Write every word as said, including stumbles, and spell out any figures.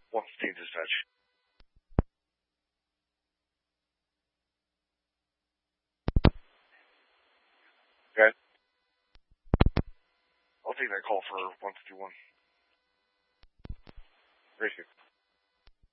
one fifteen dispatch. Okay. I'll take that call for one fifty-one. Great.